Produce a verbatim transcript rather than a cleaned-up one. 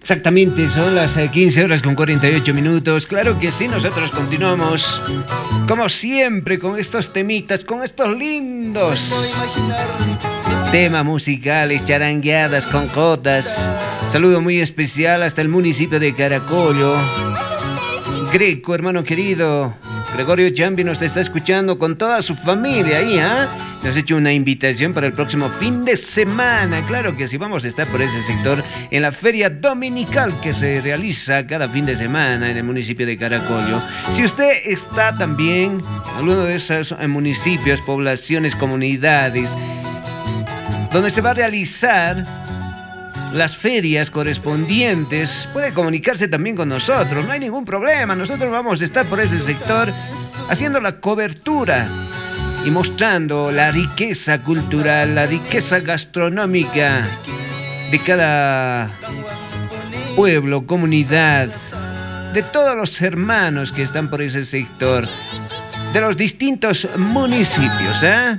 Exactamente, son las quince horas con cuarenta y ocho minutos. Claro que sí, nosotros continuamos, como siempre, con estos temitas, con estos lindos temas musicales, charangueadas con cotas. Saludo muy especial hasta el municipio de Caracollo. Greco, hermano querido, Gregorio Chambi nos está escuchando con toda su familia ahí, ¿ah? ¿eh? Nos ha hecho una invitación para el próximo fin de semana. Claro que sí, vamos a estar por ese sector en la feria dominical que se realiza cada fin de semana en el municipio de Caracollo. Si usted está también en alguno de esos municipios, poblaciones, comunidades donde se va a realizar las ferias correspondientes, puede comunicarse también con nosotros, no hay ningún problema. Nosotros vamos a estar por ese sector haciendo la cobertura y mostrando la riqueza cultural, la riqueza gastronómica de cada pueblo, comunidad, de todos los hermanos que están por ese sector, de los distintos municipios, ¿eh?